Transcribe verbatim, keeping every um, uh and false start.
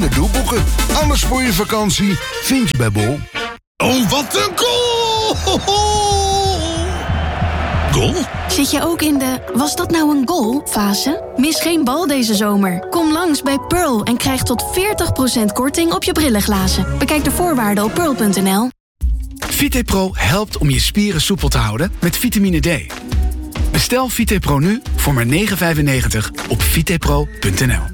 de doelboeken. Alles voor je vakantie vind je bij Bol. Oh, wat een goal! Goal? Zit je ook in de "was dat nou een goal" fase? Mis geen bal deze zomer. Kom langs bij Pearl en krijg tot veertig procent korting op je brillenglazen. Bekijk de voorwaarden op pearl punt n l. VitePro helpt om je spieren soepel te houden met vitamine D. Bestel VitePro nu voor maar negen vijfennegentig op vitepro punt n l.